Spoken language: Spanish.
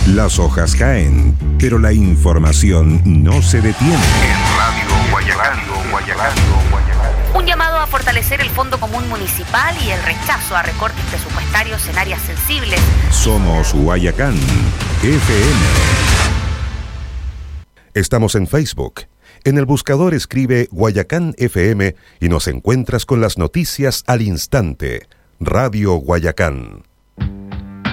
Las hojas caen, pero la información no se detiene. En Radio Guayacán. Un llamado a fortalecer el Fondo Común Municipal y el rechazo a recortes presupuestarios en áreas sensibles. Somos Guayacán FM. Estamos en Facebook. En el buscador escribe Guayacán FM y nos encuentras con las noticias al instante. Radio Guayacán.